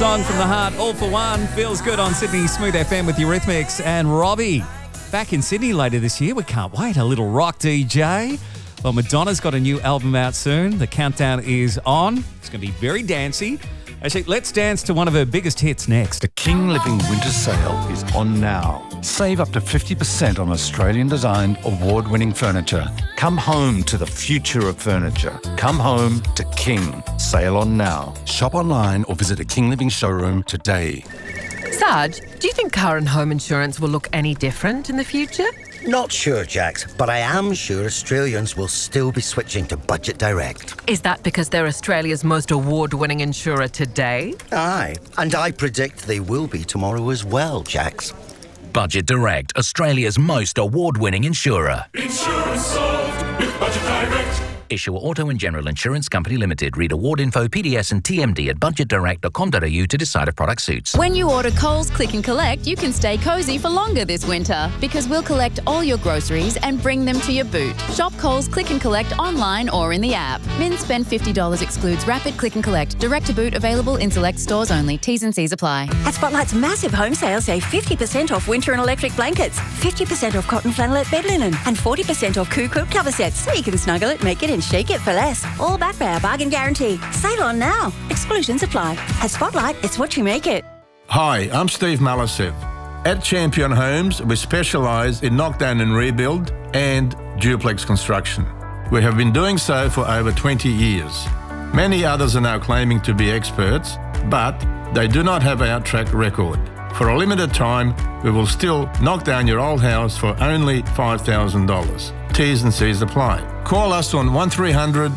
song from the heart, All for One, feels good on Sydney Smooth FM with Eurythmics and Robbie. Back in Sydney later this year, we can't wait. A little rock DJ. Well, Madonna's got a new album out soon. The countdown is on. It's going to be very dancey. Actually, let's dance to one of her biggest hits next. The King Living Winter Sale is on now. Save up to 50% on Australian-designed, award-winning furniture. Come home to the future of furniture. Come home to King. Sale on now. Shop online or visit a King Living showroom today. Sarge, do you think car and home insurance will look any different in the future? Not sure, Jax, but I am sure Australians will still be switching to Budget Direct. Is that because they're Australia's most award-winning insurer today? Aye, and I predict they will be tomorrow as well, Jax. Budget Direct, Australia's most award-winning insurer. Insurance solved with Budget Direct. Issuer Auto and General Insurance Company Limited. Read award info, PDS and TMD at budgetdirect.com.au to decide if product suits. When you order Coles Click and Collect, you can stay cosy for longer this winter because we'll collect all your groceries and bring them to your boot. Shop Coles Click and Collect online or in the app. Min spend $50 excludes Rapid Click and Collect. Direct to boot available in select stores only. T's and C's apply. At Spotlight's massive home sale, save 50% off winter and electric blankets, 50% off cotton flannelette bed linen, and 40% off Coo quilt cover sets, so you can snuggle it, make it, and shake it for less. All backed by our bargain guarantee. Sale on now. Exclusions apply. At Spotlight, it's what you make it. Hi, I'm Steve Malasev. At Champion Homes, we specialise in knockdown and rebuild and duplex construction. We have been doing so for over 20 years. Many others are now claiming to be experts, but they do not have our track record. For a limited time, we will still knock down your old house for only $5,000. T's and C's apply. Call us on 1300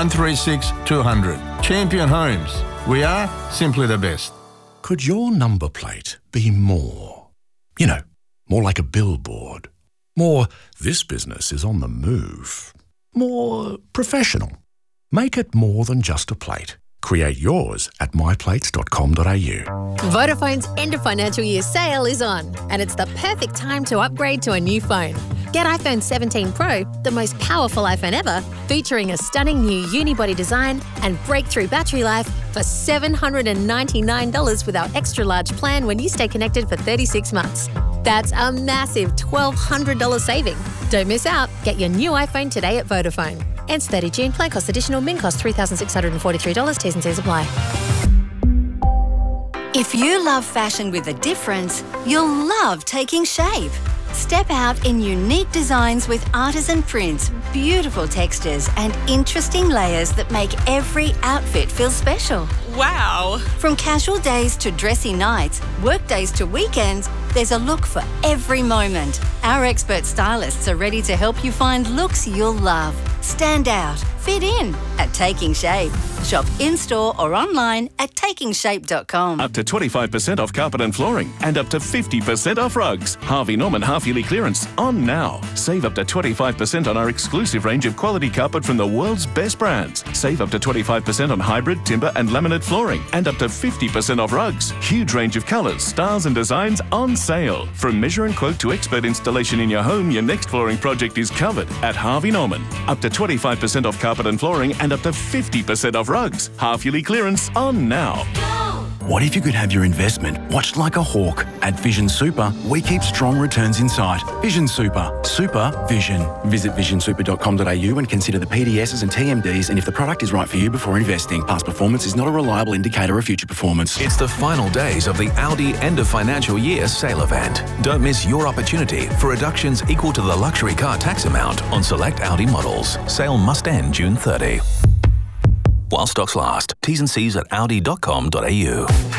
136 200. Champion Homes. We are simply the best. Could your number plate be more? You know, more like a billboard. More, this business is on the move. More professional. Make it more than just a plate. Create yours at myplates.com.au. Vodafone's end of financial year sale is on, and it's the perfect time to upgrade to a new phone. Get iPhone 17 Pro, the most powerful iPhone ever, featuring a stunning new unibody design and breakthrough battery life for $799 with our extra large plan when you stay connected for 36 months. That's a massive $1,200 saving. Don't miss out. Get your new iPhone today at Vodafone. Ends 30 June. Plan cost additional. Min cost $3,643. T's and C's apply. If you love fashion with a difference, you'll love Taking Shape. Step out in unique designs with artisan prints, beautiful textures, and interesting layers that make every outfit feel special. Wow! From casual days to dressy nights, work days to weekends, there's a look for every moment. Our expert stylists are ready to help you find looks you'll love. Stand out, fit in at Taking Shape. Shop in-store or online at takingshape.com. Up to 25% off carpet and flooring and up to 50% off rugs. Harvey Norman half-yearly clearance on now. Save up to 25% on our exclusive range of quality carpet from the world's best brands. Save up to 25% on hybrid, timber and laminate flooring and up to 50% off rugs. Huge range of colours, styles and designs on sale. From measure and quote to expert installation in your home, your next flooring project is covered at Harvey Norman. Up to 25% off carpet and flooring and up to 50% off rugs. Half-yearly clearance on now. What if you could have your investment watched like a hawk? At Vision Super, we keep strong returns in sight. Vision Super. Super Vision. Visit visionsuper.com.au and consider the PDSs and TMDs and if the product is right for you before investing. Past performance is not a reliable indicator of future performance. It's the final days of the Audi end of financial year sale event. Don't miss your opportunity for reductions equal to the luxury car tax amount on select Audi models. Sale must end June 30. While stocks last. T's and C's at audi.com.au.